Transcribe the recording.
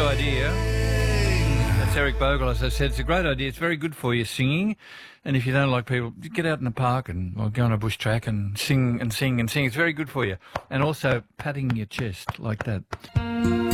idea. That's Eric Bogle, as I said. It's a great idea. It's very good for you, singing. And if you don't like people, get out in the park or go on a bush track and sing and sing and sing. It's very good for you. And also patting your chest like that.